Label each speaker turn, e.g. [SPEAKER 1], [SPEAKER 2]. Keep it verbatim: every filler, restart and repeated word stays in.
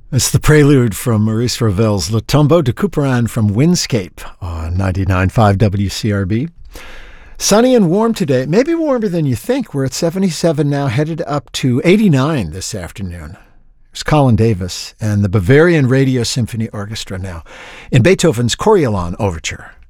[SPEAKER 1] It's the prelude from Maurice Ravel's Le Tombeau de Couperin from Windscape on ninety-nine point five W C R B. Sunny and warm today, maybe warmer than you think. We're at seventy-seven now, headed up to eighty-nine this afternoon. It's Colin Davis and the Bavarian Radio Symphony Orchestra now in Beethoven's Coriolan Overture.